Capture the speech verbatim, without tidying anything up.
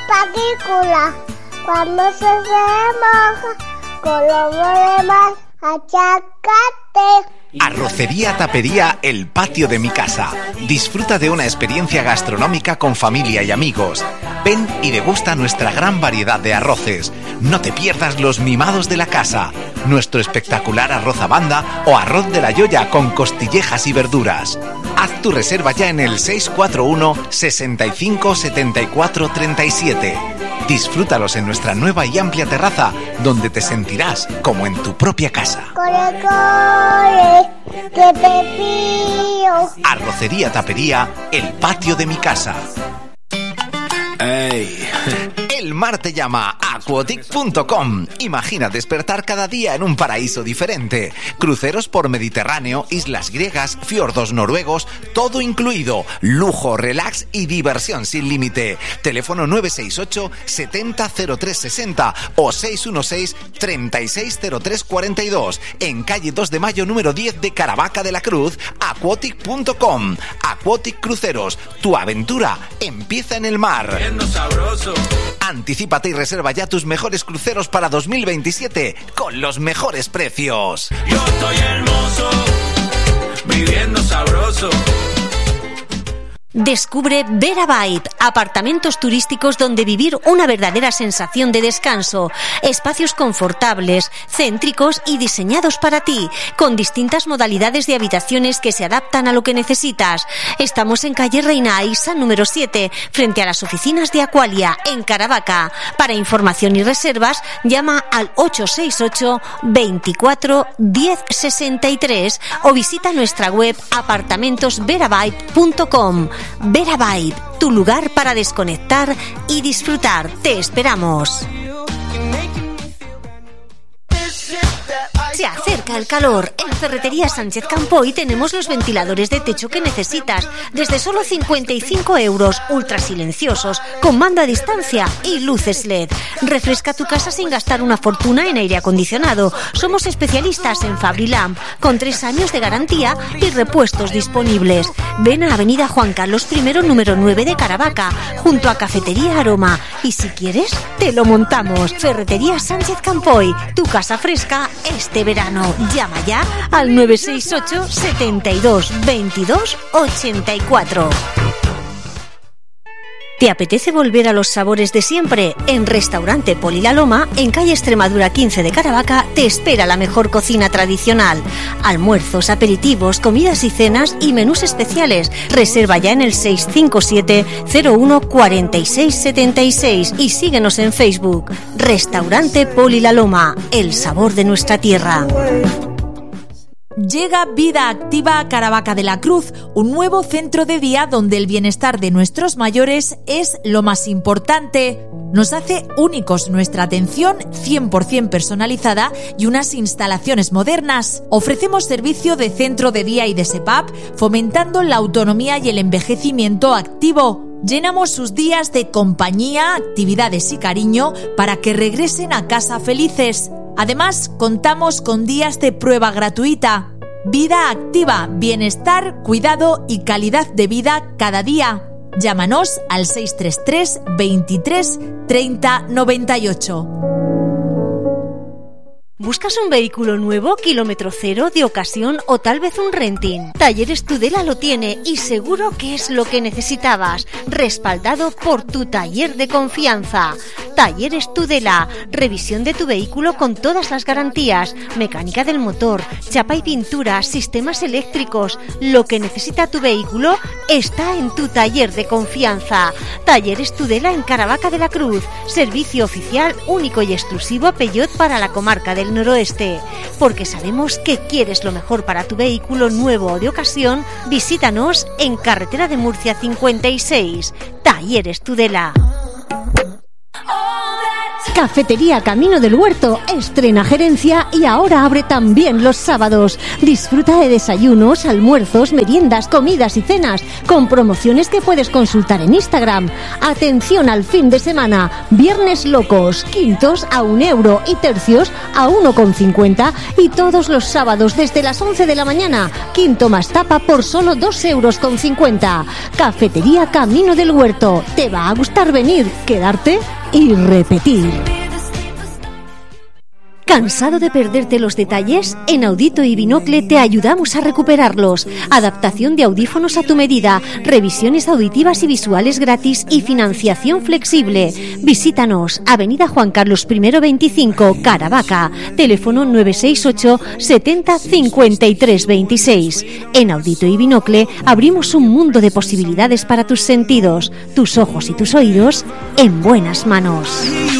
película. Cuando se moja, con lo de mar, achacate. Arrocería Tapería El Patio de mi Casa. Disfruta de una experiencia gastronómica con familia y amigos. Ven y degusta nuestra gran variedad de arroces. No te pierdas los mimados de la casa, nuestro espectacular arroz a banda o arroz de la Yoya con costillejas y verduras. Haz tu reserva ya en el seis cuatro uno, sesenta y cinco, setenta y cuatro, treinta y siete. Disfrútalos en nuestra nueva y amplia terraza, donde te sentirás como en tu propia casa. Corre, corre, que te pillo. Arrocería Tapería El Patio de mi Casa. Ey. El mar te llama. Aquatic punto com. Imagina despertar cada día en un paraíso diferente. Cruceros por Mediterráneo, islas griegas, fiordos noruegos, todo incluido. Lujo, relax y diversión sin límite. Teléfono nueve seis ocho, setenta, cero tres sesenta o seis uno seis, treinta y seis, cero tres cuarenta y dos. En calle dos de mayo número diez de Caravaca de la Cruz. Aquatic punto com. Aquatic Cruceros. Tu aventura empieza en el mar. Sabroso. Anticípate y reserva ya tus mejores cruceros para dos mil veintisiete con los mejores precios. Yo estoy hermoso, viviendo sabroso. Descubre Vera Vibe, apartamentos turísticos donde vivir una verdadera sensación de descanso, espacios confortables, céntricos y diseñados para ti, con distintas modalidades de habitaciones que se adaptan a lo que necesitas. Estamos en calle Reina Aisa número siete, frente a las oficinas de Aqualia, en Caravaca. Para información y reservas, llama al ocho seis ocho, veinticuatro, diez sesenta y tres o visita nuestra web apartamentos vera vibe punto com. Vera Vibe, tu lugar para desconectar y disfrutar. Te esperamos. Se acerca el calor. En Ferretería Sánchez Campoy tenemos los ventiladores de techo que necesitas, desde solo cincuenta y cinco euros, ultra silenciosos, con mando a distancia y luces L E D. Refresca tu casa sin gastar una fortuna en aire acondicionado. Somos especialistas en Fabrilamp, con tres años de garantía y repuestos disponibles. Ven a Avenida Juan Carlos primero, número nueve de Caravaca, junto a Cafetería Aroma. Y si quieres, te lo montamos. Ferretería Sánchez Campoy, tu casa fresca este verano. Llama ya al nueve seis ocho, setenta y dos, veintidós, ochenta y cuatro. ¿Te apetece volver a los sabores de siempre? En Restaurante Poli La Loma, en calle Extremadura quince de Caravaca, te espera la mejor cocina tradicional. Almuerzos, aperitivos, comidas y cenas y menús especiales. Reserva ya en el seis cinco siete, cero uno, cuarenta y seis, setenta y seis y síguenos en Facebook. Restaurante Poli La Loma, el sabor de nuestra tierra. Llega Vida Activa a Caravaca de la Cruz, un nuevo centro de día donde el bienestar de nuestros mayores es lo más importante. Nos hace únicos nuestra atención cien por ciento personalizada y unas instalaciones modernas. Ofrecemos servicio de centro de día y de S E P A P, fomentando la autonomía y el envejecimiento activo. Llenamos sus días de compañía, actividades y cariño para que regresen a casa felices. Además, contamos con días de prueba gratuita. Vida Activa, bienestar, cuidado y calidad de vida cada día. Llámanos al seis tres tres, veintitrés, treinta, noventa y ocho. ¿Buscas un vehículo nuevo, kilómetro cero, de ocasión o tal vez un renting? Talleres Tudela lo tiene y seguro que es lo que necesitabas. Respaldado por tu taller de confianza. Talleres Tudela, revisión de tu vehículo con todas las garantías, mecánica del motor, chapa y pintura, sistemas eléctricos. Lo que necesita tu vehículo está en tu taller de confianza. Talleres Tudela en Caravaca de la Cruz, servicio oficial único y exclusivo Peugeot para la comarca del noroeste. Porque sabemos que quieres lo mejor para tu vehículo nuevo o de ocasión, visítanos en Carretera de Murcia cincuenta y seis. Talleres Tudela. Cafetería Camino del Huerto estrena gerencia y ahora abre también los sábados. Disfruta de desayunos, almuerzos, meriendas, comidas y cenas con promociones que puedes consultar en Instagram. Atención al fin de semana. Viernes locos, quintos a un euro y tercios a uno con cincuenta. Y todos los sábados desde las once de la mañana, quinto más tapa por solo dos euros con cincuenta. Cafetería Camino del Huerto. Te va a gustar venir, quedarte y repetir. ¿Cansado de perderte los detalles? En Audito y Binocle te ayudamos a recuperarlos. Adaptación de audífonos a tu medida, revisiones auditivas y visuales gratis y financiación flexible. Visítanos, Avenida Juan Carlos I veinticinco, Caravaca. Teléfono nueve seis ocho setenta cincuenta y tres veintiséis. En Audito y Binocle abrimos un mundo de posibilidades para tus sentidos, tus ojos y tus oídos en buenas manos.